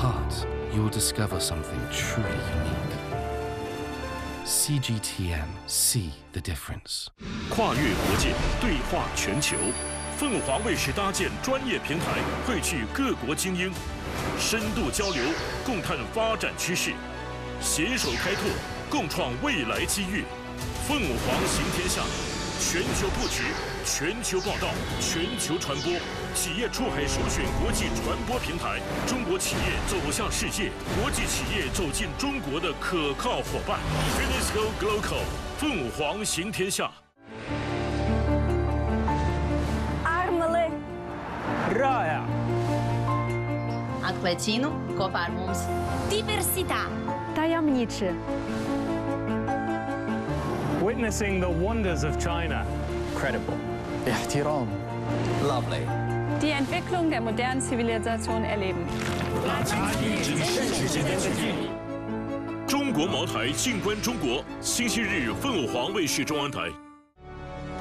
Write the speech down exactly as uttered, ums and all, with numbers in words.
heart, you will discover something truly unique. C G T M, see the difference. 跨越国界，对话全球。凤凰卫视搭建专业平台，汇聚各国精英，深度交流，共探发展趋势，携手开拓，共创未来机遇。凤凰行天下，全球布局，全球报道，全球传播。企业出海首选国际传播平台，中国企业走向世界，国际企业走进中国的可靠伙伴。Finisco Glocal， 凤凰行天下。 Rāja. Atklācīnu kopā ar mums. Diversitā. Tajemniczy. Witnessing the wonders of China. Credible. Ihtiram. Lovely. Die Entwicklung der modernen Zivilisation erleben. 中国茅台静观中国，星期日凤凰卫视中央台。